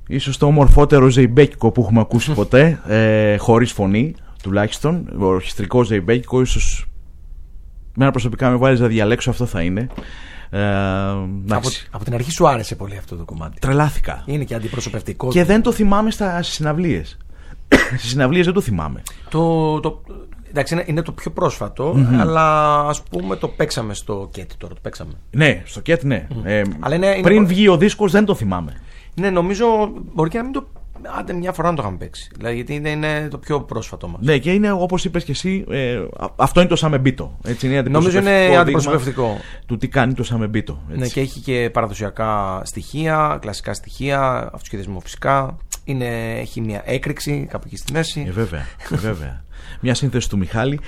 Ίσως το ομορφότερο ζεϊμπέκικο που έχουμε ακούσει ποτέ, χωρίς φωνή τουλάχιστον. Ορχιστρικό ζεϊμπέκικο, ίσως μένα προσωπικά με βάλεις να διαλέξω, αυτό θα είναι. Από την αρχή σου άρεσε πολύ αυτό το κομμάτι. Τρελάθηκα. Είναι και αντιπροσωπευτικό. Και δεν το θυμάμαι στις συναυλίες. Στις συναυλίες δεν το θυμάμαι. Εντάξει, είναι το πιο πρόσφατο, αλλά ας πούμε το παίξαμε στο Κέτ τώρα. Το παίξαμε. Ναι, στο Κέτ, ναι. Αλλά πριν βγει ο δίσκος δεν το θυμάμαι. Ναι, νομίζω μπορεί και να μην το. Άντε μια φορά να το είχαμε παίξει. Δηλαδή, γιατί είναι το πιο πρόσφατο μας. Ναι, και είναι όπως είπες και εσύ, αυτό είναι το Σαμεμπίτο. Νομίζω είναι αντιπροσωπευτικό του τι κάνει το Σαμεμπίτο. Ναι, και έχει και παραδοσιακά στοιχεία, κλασικά στοιχεία, αυτοσχεδιασμό φυσικά. Έχει μια έκρηξη κάπου εκεί στη μέση. Βέβαια. Μια σύνθεση του Μιχάλη.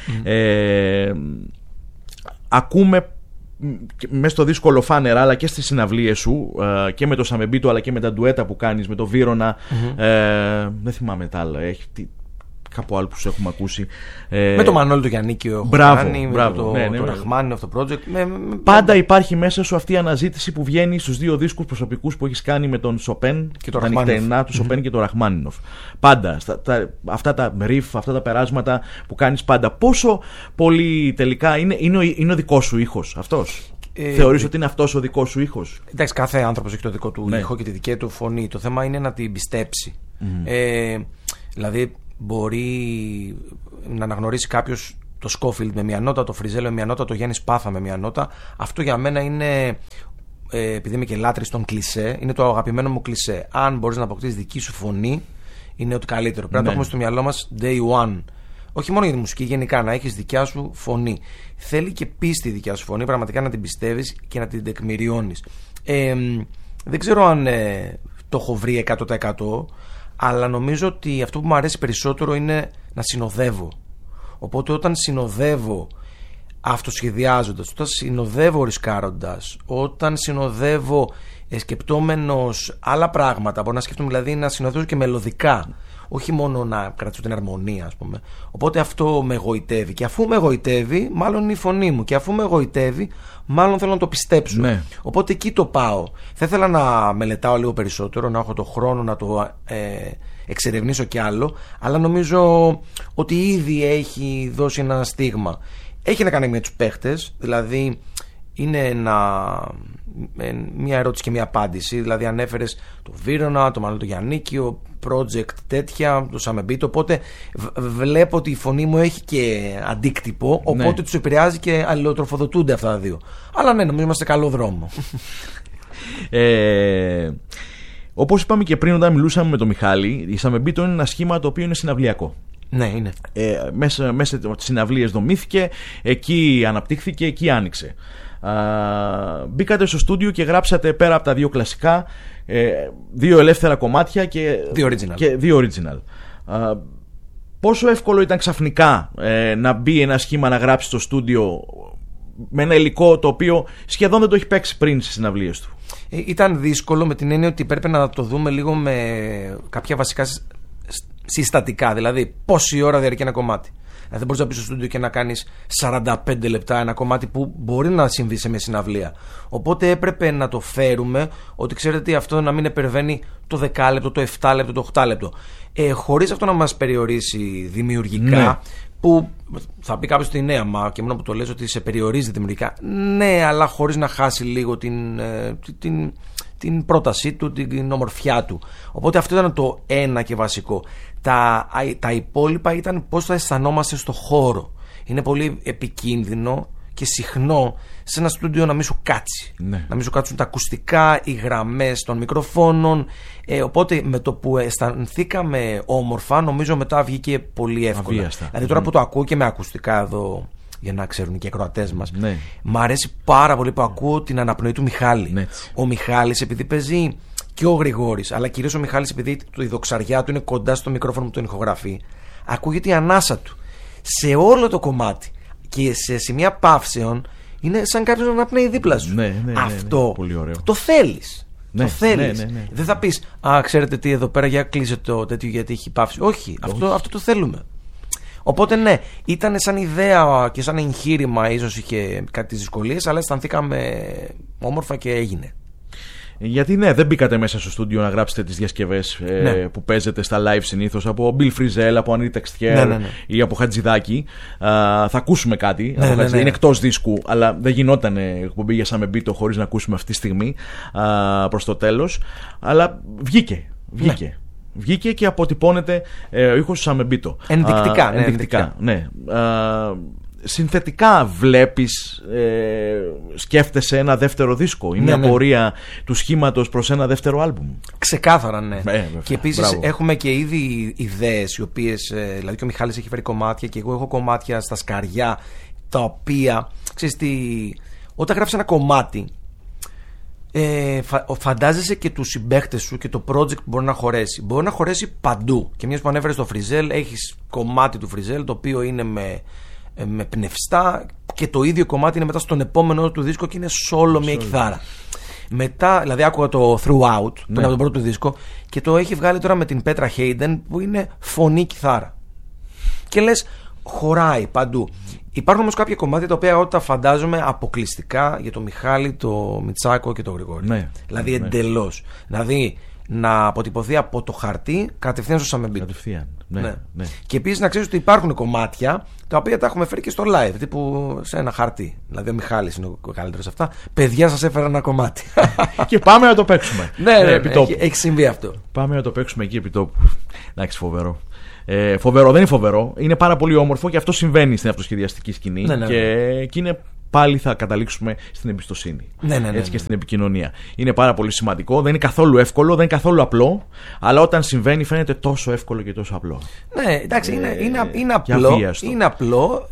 Ακούμε μέσα στο δύσκολο φάνερα, αλλά και στις συναυλίες σου και με το Σαμεμπίτο, αλλά και με τα ντουέτα που κάνεις με το Βύρωνα. Δεν θυμάμαι τα άλλα. Κάπου άλλο που σου έχουμε ακούσει. Με το Μανώλη το Γιαννίκη έχω κάνει, με το Ραχμάνινοφ το project. Πάντα υπάρχει μέσα σου αυτή η αναζήτηση που βγαίνει στους δύο δίσκους προσωπικούς που έχεις κάνει με τον Σοπέν και το τα νυχτερινά του Σοπέν και το Ραχμάνινοφ. Πάντα. Αυτά τα ριφ, αυτά τα περάσματα που κάνεις πάντα. Πόσο πολύ τελικά είναι ο δικός σου ήχος αυτός? Θεωρείς ότι είναι αυτός ο δικός σου ήχος? Εντάξει, κάθε άνθρωπος έχει το δικό του ήχο και τη δική του φωνή. Το θέμα είναι να την πιστέψει. Δηλαδή, μπορεί να αναγνωρίσει κάποιος το Σκόφιλντ με μια νότα, το Φριζέλο με μια νότα, το Γιάννη Σπάθα με μια νότα. Αυτό για μένα είναι, επειδή είμαι και λάτρης των κλισέ, είναι το αγαπημένο μου κλισέ. Αν μπορείς να αποκτήσεις δική σου φωνή, είναι ότι καλύτερο. Πρέπει να το έχουμε στο μυαλό μας day one. Όχι μόνο για τη μουσική, γενικά να έχεις δικιά σου φωνή. Θέλει και πίστη η δικιά σου φωνή, πραγματικά να την πιστεύεις και να την τεκμηριώνεις. Δεν ξέρω αν το έχω βρει 100%. Αλλά νομίζω ότι αυτό που μου αρέσει περισσότερο είναι να συνοδεύω. Οπότε όταν συνοδεύω αυτοσχεδιάζοντας, όταν συνοδεύω ρισκάροντας, όταν συνοδεύω σκεπτόμενος άλλα πράγματα, μπορώ να σκεφτούμε δηλαδή να συνοδεύω και μελωδικά, όχι μόνο να κρατήσω την αρμονία, ας πούμε. Οπότε αυτό με εγωιτεύει. Και αφού με εγωιτεύει, μάλλον είναι η φωνή μου. Και αφού με εγωιτεύει, μάλλον θέλω να το πιστέψω. Ναι. Οπότε εκεί το πάω. Θα ήθελα να μελετάω λίγο περισσότερο, να έχω το χρόνο να το εξερευνήσω κι άλλο. Αλλά νομίζω ότι ήδη έχει δώσει ένα στίγμα. Έχει να κάνει με τους παίχτες, δηλαδή είναι μια ερώτηση και μια απάντηση. Δηλαδή ανέφερες το Βύρωνα, το Μανώλη το Γιαννίκιο, project τέτοια, το Σαμεμπίτο. Οπότε βλέπω ότι η φωνή μου έχει και αντίκτυπο, οπότε τους επηρεάζει και αλληλοτροφοδοτούνται αυτά τα δύο. Αλλά ναι, νομίζω είμαστε σε καλό δρόμο. Όπως είπαμε και πριν όταν μιλούσαμε με τον Μιχάλη, η Σαμεμπίτο είναι ένα σχήμα το οποίο είναι συναυλιακό. Ναι, είναι. Μέσα από τις συναυλίες δομήθηκε, εκεί αναπτύχθηκε, εκεί άνοιξε. Μπήκατε στο στούντιο και γράψατε πέρα από τα δύο κλασικά, δύο ελεύθερα κομμάτια και δύο original. Πόσο εύκολο ήταν ξαφνικά να μπει ένα σχήμα να γράψει στο στούντιο με ένα υλικό το οποίο σχεδόν δεν το έχει παίξει πριν στις συναυλίες του? Ήταν δύσκολο με την έννοια ότι πρέπει να το δούμε λίγο με κάποια βασικά συστατικά. Δηλαδή πόση ώρα διαρκεί ένα κομμάτι. Δεν μπορείς να μπεις στο στούντιο και να κάνεις 45 λεπτά ένα κομμάτι που μπορεί να συμβεί σε μια συναυλία. Οπότε έπρεπε να το φέρουμε ότι ξέρετε αυτό να μην υπερβαίνει το 10 λεπτό, το 7 λεπτό, το 8 λεπτό. Χωρίς αυτό να μας περιορίσει δημιουργικά. Ναι. Που θα πει κάποιος ότι ναι, μα και μόνο που το λες ότι σε περιορίζει δημιουργικά. Ναι, αλλά χωρίς να χάσει λίγο την πρότασή του, την ομορφιά του. Οπότε αυτό ήταν το ένα και βασικό. Τα υπόλοιπα ήταν πώς θα αισθανόμαστε στο χώρο. Είναι πολύ επικίνδυνο και συχνό σε ένα στούντιο να μην σου κάτσει. Ναι. Να μην σου κάτσουν τα ακουστικά, οι γραμμές των μικροφώνων. Οπότε με το που αισθανθήκαμε όμορφα, νομίζω μετά βγήκε πολύ εύκολα. Αβίαστα. Δηλαδή τώρα που το ακούω και με ακουστικά εδώ, για να ξέρουν και οι ακροατές μας, μ' αρέσει πάρα πολύ που ακούω την αναπνοή του Μιχάλη. Ναι. Ο Μιχάλης, επειδή παίζει και ο Γρηγόρης, αλλά κυρίως ο Μιχάλης, επειδή η δοξαριά του είναι κοντά στο μικρόφωνο που τον ηχογραφεί, ακούγεται η ανάσα του σε όλο το κομμάτι. Και σε σημεία παύσεων είναι σαν κάποιος να αναπνέει δίπλα σου. Αυτό πολύ ωραίο. Το θέλεις. Το θέλεις. Δεν θα πεις ξέρετε τι, εδώ πέρα για κλείσε το τέτοιο γιατί έχει παύση. Όχι. Αυτό το θέλουμε. Οπότε ναι, ήταν σαν ιδέα και σαν εγχείρημα, ίσως είχε κάτι τις δυσκολίες, αλλά αισθανθήκαμε όμορφα και έγινε. Γιατί ναι, δεν μπήκατε μέσα στο στούντιο να γράψετε τις διασκευές που παίζετε στα live συνήθως από Bill Frisell, από Anita Textier ή από Χατζηδάκη. Θα ακούσουμε κάτι. Είναι εκτός δίσκου, αλλά δεν γινόταν εκπομπή για Σαν Μπίτο χωρίς να ακούσουμε αυτή τη στιγμή προς το τέλος. Αλλά βγήκε και αποτυπώνεται ο ήχος του Σαν Μπίτο. Ενδεικτικά. Ναι. Συνθετικά βλέπεις, σκέφτεσαι ένα δεύτερο δίσκο ή μια πορεία του σχήματος προς ένα δεύτερο άλμπουμ? Ξεκάθαρα, ναι. Και επίσης έχουμε και ήδη ιδέες οι οποίες, δηλαδή και ο Μιχάλης έχει φέρει κομμάτια και εγώ έχω κομμάτια στα σκαριά, τα οποία, ξέρεις τι, όταν γράφεις ένα κομμάτι φαντάζεσαι και τους συμπαίχτες σου και το project που μπορεί να χωρέσει. Μπορεί να χωρέσει παντού. Και μιας που ανέφερες στο Frisell, έχεις κομμάτι του Frisell το οποίο είναι με πνευστά και το ίδιο κομμάτι είναι μετά στον επόμενο του δίσκο και είναι solo μια κιθάρα. Μετά, δηλαδή άκουγα το Throughout, από τον πρώτο του δίσκο, και το έχει βγάλει τώρα με την Petra Haden που είναι φωνή κιθάρα. Και λες, χωράει παντού. Υπάρχουν όμως κάποια κομμάτια τα οποία όταν φαντάζομαι αποκλειστικά για τον Μιχάλη, το Μιτσάκο και τον Γρηγόρη. Δηλαδή εντελώς. Δηλαδή να αποτυπωθεί από το χαρτί κατευθείαν στο Σαν Μπίτο. Ναι. Και επίσης να ξέρεις ότι υπάρχουν κομμάτια τα οποία τα έχουμε φέρει και στο live, τύπου σε ένα χαρτί. Δηλαδή ο Μιχάλης είναι ο καλύτερος σε αυτά. Παιδιά, σας έφερα ένα κομμάτι. Και πάμε να το παίξουμε. Έχει συμβεί αυτό. Πάμε να το παίξουμε εκεί επί τόπου. Εντάξει, φοβερό. Φοβερό, δεν είναι φοβερό. Είναι πάρα πολύ όμορφο και αυτό συμβαίνει στην αυτοσχεδιαστική σκηνή. Και είναι πάλι θα καταλήξουμε στην εμπιστοσύνη. Έτσι και στην επικοινωνία. Είναι πάρα πολύ σημαντικό. Δεν είναι καθόλου εύκολο, δεν είναι καθόλου απλό. Αλλά όταν συμβαίνει φαίνεται τόσο εύκολο και τόσο απλό. Ναι, εντάξει, είναι απλό. Είναι απλό,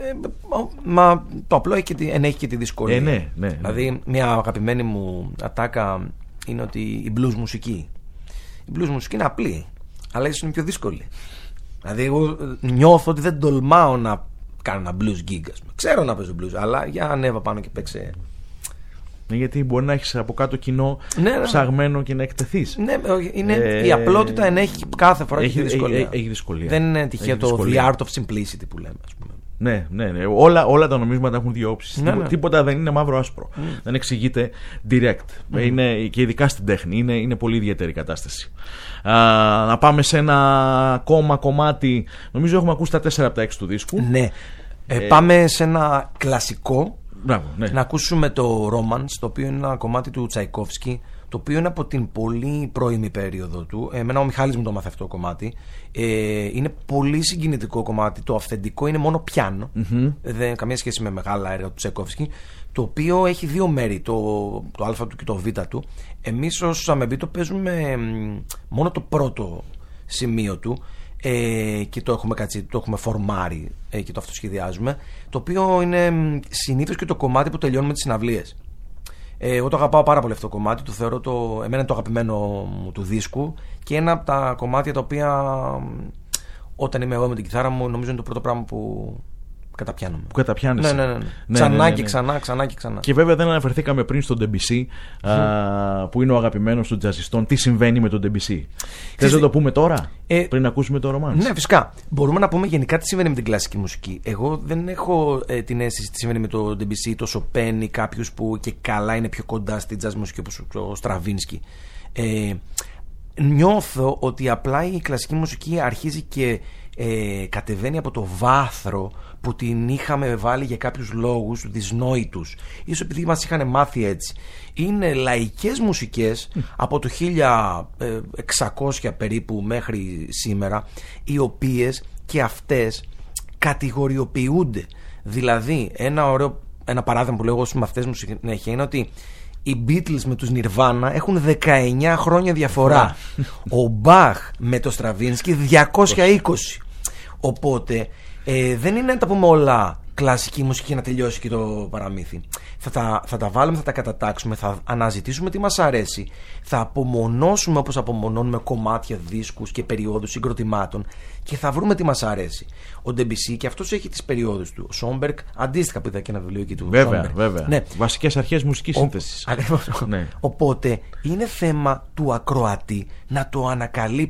μα το απλό ενέχει και τη δυσκολία. Δηλαδή, μια αγαπημένη μου ατάκα είναι ότι η blues μουσική είναι απλή, αλλά ίσως είναι πιο δύσκολη. Δηλαδή, εγώ νιώθω ότι δεν τολμάω να κάνω ένα blues gig. Ξέρω να παίζω blues, αλλά για ανέβα πάνω και παίξε. Γιατί μπορεί να έχεις από κάτω κοινό ψαγμένο και να εκτεθείς. Η απλότητα ενέχει κάθε φορά και δυσκολία. Έχει δυσκολία. Δεν είναι τυχαίο το the art of simplicity που λέμε, ας πούμε. Ναι. Όλα τα νομίσματα έχουν δύο όψεις. Τίποτα δεν είναι μαύρο-άσπρο. Δεν εξηγείται direct. Είναι, και ειδικά στην τέχνη. Είναι πολύ ιδιαίτερη κατάσταση. Να πάμε σε ένα ακόμα κομμάτι. Νομίζω έχουμε ακούσει τα 4 από τα 6 του δίσκου. Ναι. Πάμε σε ένα κλασικό. Μπράβο, να ακούσουμε το Romance, το οποίο είναι ένα κομμάτι του Τσαϊκόφσκι, το οποίο είναι από την πολύ πρώιμη περίοδο του. Εμένα ο Μιχάλης μου το μάθε αυτό το κομμάτι. Είναι πολύ συγκινητικό κομμάτι. Το αυθεντικό είναι μόνο πιάνο. Δεν καμία σχέση με μεγάλα έργα του Τσαϊκόφσκι. Το οποίο έχει δύο μέρη, το α του και το β του. Εμείς ως Σαν Μπίτο παίζουμε μόνο το πρώτο σημείο του. Και το έχουμε φορμάρει και το αυτοσχεδιάζουμε, το οποίο είναι συνήθως και το κομμάτι που τελειώνουμε τις συναυλίες. Εγώ το αγαπάω πάρα πολύ αυτό το κομμάτι, το θεωρώ εμένα είναι το αγαπημένο μου του δίσκου και ένα από τα κομμάτια τα οποία όταν είμαι εγώ με την κιθάρα μου νομίζω είναι το πρώτο πράγμα που καταπιάνομαι. Που καταπιάνεσαι. Ναι. Ξανά και ξανά. Και βέβαια δεν αναφερθήκαμε πριν στον Debussy, που είναι ο αγαπημένος των τζαζιστών. Τι συμβαίνει με τον Debussy? Θες να το πούμε τώρα, πριν ακούσουμε το Romance? Ναι, φυσικά. Μπορούμε να πούμε γενικά τι συμβαίνει με την κλασική μουσική. Εγώ δεν έχω την αίσθηση τι συμβαίνει με τον Debussy, το Chopin ή κάποιους που και καλά είναι πιο κοντά στην jazz μουσική όπως ο Στραβίνσκι. Νιώθω ότι απλά η κλασική μουσική αρχίζει και κατεβαίνει από το βάθρο που την είχαμε βάλει για κάποιους λόγους δυσνόητους, ίσως επειδή μας είχαν μάθει έτσι. Είναι λαϊκές μουσικές από το 1600 περίπου μέχρι σήμερα, οι οποίες και αυτές κατηγοριοποιούνται. Δηλαδή ένα παράδειγμα που λέω εγώ στους μαθητές μου συνέχεια είναι ότι οι Beatles με τους Nirvana έχουν 19 χρόνια διαφορά. Ο Μπαχ με το Στραβίνσκι 220. Οπότε δεν είναι να τα πούμε όλα κλασική μουσική να τελειώσει και το παραμύθι. Θα τα βάλουμε, θα τα κατατάξουμε, θα αναζητήσουμε τι μας αρέσει, θα απομονώσουμε όπως απομονώνουμε κομμάτια, δίσκους και περιόδους συγκροτημάτων και θα βρούμε τι μας αρέσει. Ο Debussy και αυτός έχει τις περιόδους του. Ο Σόμπεργκ αντίστοιχα που είδα και ένα βιβλίο εκεί του. Βέβαια. Ναι. Βασικές αρχές μουσικής σύνθεσης. Ναι. Οπότε είναι θέμα του ακροατή να το ανακαλύψει.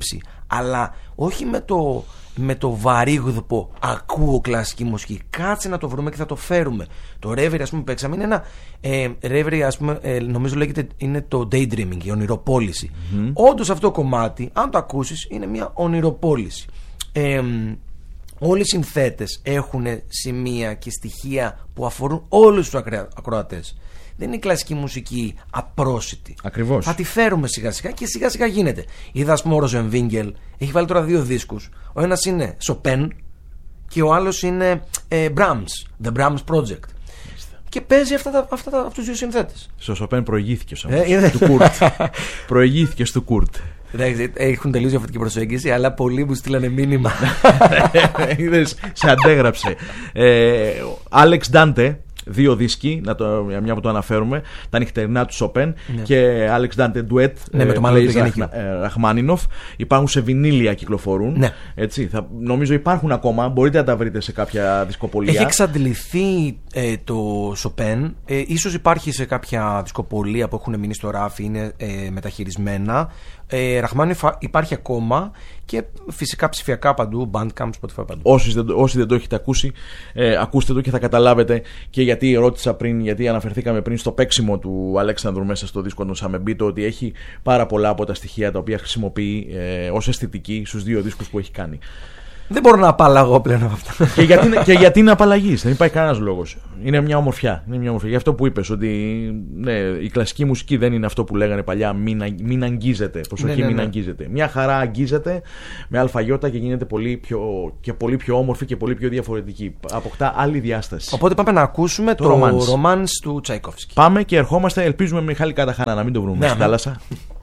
αλλά όχι με το βαρύγδουπο ακούω κλασική μουσική. Κάτσε να το βρούμε και θα το φέρουμε. Το Reverie, ας πούμε, παίξαμε, είναι ένα Reverie, ας πούμε, νομίζω λέγεται, είναι το daydreaming, η ονειροπόληση. Όντως αυτό το κομμάτι, αν το ακούσεις, είναι μια ονειροπόληση. Όλοι οι συνθέτες έχουν σημεία και στοιχεία που αφορούν όλους τους ακροατές. Δεν είναι η κλασική μουσική απρόσιτη. Ακριβώς. Θα τη φέρουμε σιγά σιγά και σιγά σιγά γίνεται. Είδα, ας πούμε, ο Rosenwinkel έχει βάλει τώρα 2 δίσκους. Ο ένας είναι Chopin και ο άλλος είναι Brahms, The Brahms Project. Και παίζει αυτούς τους 2 συνθέτες. Στο Chopin προηγήθηκες όμως. Του Κουρτ. Προηγήθηκες του Κουρτ. Έχουν τελείως διαφορετική προσέγγιση, αλλά πολλοί μου στείλανε μήνυμα. Είδες, σε αντέγραψε. Alex Dante, 2 δίσκοι, μια που το αναφέρουμε, τα νυχτερινά του Chopin, και Alex Dante Duet, με το Ραχμάνινοφ. Υπάρχουν σε βινίλια, κυκλοφορούν. Ναι. Έτσι, νομίζω υπάρχουν ακόμα, μπορείτε να τα βρείτε σε κάποια δισκοπολία. Έχει εξαντληθεί το Chopin, ίσως υπάρχει σε κάποια δισκοπολία που έχουν μείνει στο ράφι, είναι μεταχειρισμένα. Ραχμάνινοφ υπάρχει ακόμα και φυσικά ψηφιακά παντού, Bandcamp, Spotify, παντού. Όσοι δεν το έχετε ακούσει, ακούστε το και θα καταλάβετε και γιατί ρώτησα πριν, γιατί αναφερθήκαμε πριν στο παίξιμο του Αλέξανδρου μέσα στο δίσκο των Σαμεμπίτο, ότι έχει πάρα πολλά από τα στοιχεία τα οποία χρησιμοποιεί ως αισθητική στους 2 δίσκους που έχει κάνει. Δεν μπορώ να απαλλαγώ πλέον από αυτά. Και γιατί να απαλλαγείς, δεν υπάρχει κανένας λόγος. Είναι μια ομορφιά. Γι' αυτό που είπες, ότι ναι, η κλασική μουσική δεν είναι αυτό που λέγανε παλιά, μην αγγίζετε. Προσοχή, μην αγγίζετε. Μια χαρά αγγίζεται με αλφαγιώτα και γίνεται πολύ πιο όμορφη και πολύ πιο διαφορετική. Αποκτά άλλη διάσταση. Οπότε πάμε να ακούσουμε το Romance του Τσαϊκόφσκι. Πάμε και ερχόμαστε, ελπίζουμε με Μιχάλη Καταχάνα να μην το βρούμε στην θάλασσα.